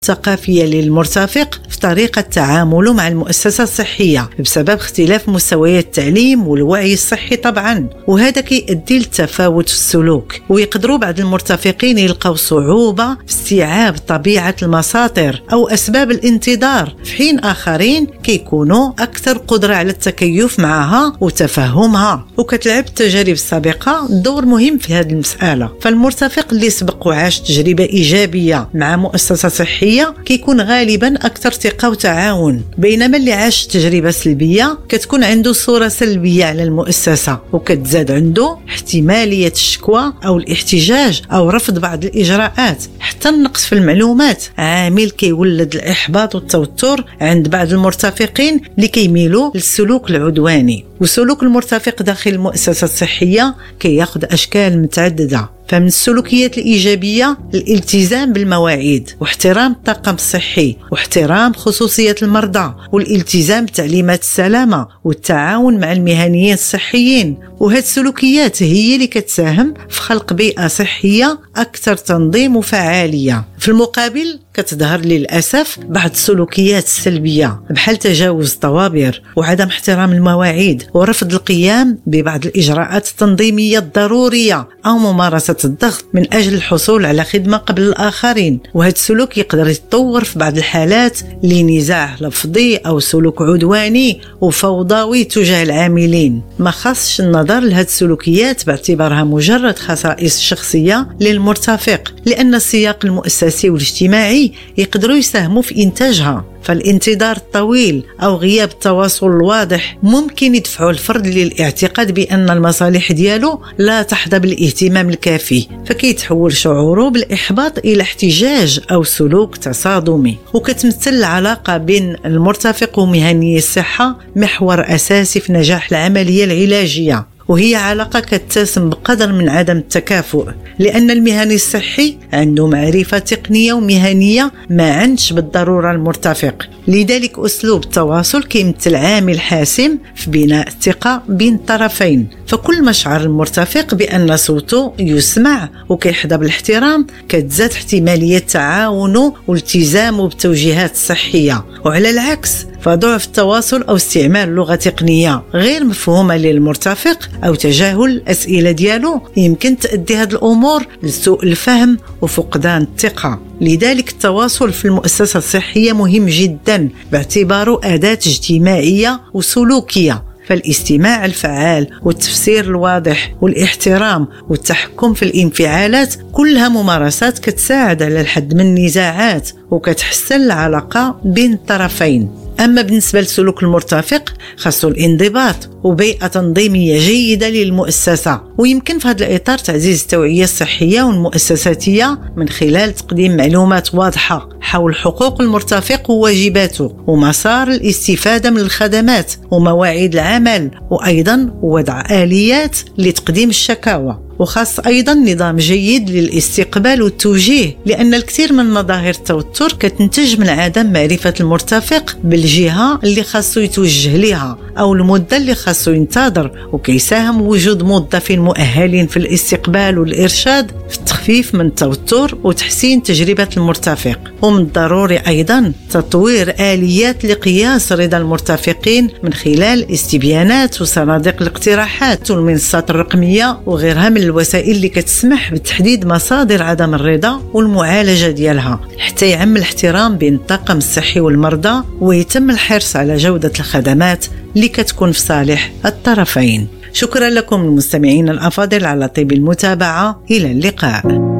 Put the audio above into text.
ثقافية للمرتفق في طريقة تعامله مع المؤسسة الصحية بسبب اختلاف مستويات التعليم والوعي الصحي طبعا، وهذا كيؤدي للتفاوت في السلوك، ويقدروا بعض المرتفقين يلقاو صعوبة في استيعاب طبيعة المساطر أو أسباب الانتظار، في حين آخرين كيكونوا أكثر قدرة على التكيف معها وتفهمها. وكتلعب التجارب السابقة دور مهم في هذه المسألة، فالمرتفق اللي سبق وعاش تجربة إيجابية مع مؤسسة صحية كيكون غالبا أكثر ثقة وتعاون، بينما اللي عاش تجربة سلبية كتكون عنده صورة سلبية على المؤسسة، وكتزاد عنده احتمالية الشكوى أو الاحتجاج أو رفض بعض الإجراءات. حتى النقص في المعلومات عامل كيولد الإحباط والتوتر عند بعض المرتفقين اللي كيميلوا للسلوك العدواني. وسلوك المرتفق داخل المؤسسة الصحية كياخذ أشكال متعددة، فمن السلوكيات الإيجابية الالتزام بالمواعيد واحترام الطاقم الصحي واحترام خصوصية المرضى والالتزام بتعليمات السلامة والتعاون مع المهنيين الصحيين. وهذه السلوكيات هي اللي كتساهم في خلق بيئة صحية أكثر تنظيم وفعالية. في المقابل كتظهر للأسف بعض السلوكيات السلبية بحال تجاوز الطوابير وعدم احترام المواعيد ورفض القيام ببعض الإجراءات التنظيمية الضرورية أو ممارسة الضغط من أجل الحصول على خدمة قبل الآخرين. وهذا السلوك يقدر يتطور في بعض الحالات لنزاع لفظي أو سلوك عدواني وفوضوي تجاه العاملين. ما خصش النظر لهذه السلوكيات باعتبارها مجرد خصائص شخصية للمرتفق، لأن السياق المؤسسي والاجتماعي يقدروا يساهموا في إنتاجها. فالانتظار الطويل أو غياب التواصل الواضح ممكن يدفعوا الفرد للاعتقاد بأن المصالح ديالو لا تحظى بالاهتمام الكافي، فكيتحول شعوره بالإحباط إلى احتجاج أو سلوك تصادمي. وكتمثل العلاقة بين المرتفق ومهني الصحة محور أساسي في نجاح العملية العلاجية، وهي علاقة كتسم بقدر من عدم التكافؤ، لأن المهني الصحي عنده معرفة تقنية ومهنية ما عندش بالضرورة المرتفق. لذلك أسلوب التواصل كيمثل عامل حاسم في بناء الثقة بين الطرفين. فكل ما شعر المرتفق بأن صوته يسمع وكيحظى بالاحترام كتزاد احتمالية تعاونه والتزامه بالتوجيهات الصحية. وعلى العكس فضعف التواصل أو استعمال لغة تقنية غير مفهومة للمرتفق أو تجاهل الأسئلة ديالو يمكن تؤدي هذه الأمور لسوء الفهم وفقدان الثقة. لذلك التواصل في المؤسسة الصحية مهم جدا باعتباره أداة اجتماعية وسلوكية. فالاستماع الفعال والتفسير الواضح والاحترام والتحكم في الانفعالات كلها ممارسات كتساعد على الحد من النزاعات وكتحسن العلاقة بين الطرفين. أما بالنسبة لسلوك المرتفق خاصو الانضباط وبيئة تنظيمية جيدة للمؤسسة، ويمكن في هذا الإطار تعزيز التوعية الصحية والمؤسساتية من خلال تقديم معلومات واضحة حول حقوق المرتفق وواجباته ومسار الاستفادة من الخدمات ومواعيد العمل، وأيضا وضع آليات لتقديم الشكاوى. وخاص أيضا نظام جيد للاستقبال والتوجيه، لأن الكثير من مظاهر التوتر كتنتج من عدم معرفة المرتفق بالجهة اللي خاصو يتوجه لها أو المدة اللي خاصو ينتظر، وكيساهم وجود موظفين مؤهلين في الاستقبال والإرشاد في التخفيف من التوتر وتحسين تجربة المرتفق. ومن الضروري أيضا تطوير آليات لقياس رضا المرتفقين من خلال استبيانات وصناديق الاقتراحات والمنصات الرقمية وغيرها من الوسائل اللي كتسمح بتحديد مصادر عدم الرضا والمعالجة ديالها، حتى يعم الاحترام بين الطاقم الصحي والمرضى ويتم الحرص على جودة الخدمات اللي كتكون في صالح الطرفين. شكرا لكم المستمعين الأفاضل على طيب المتابعة، إلى اللقاء.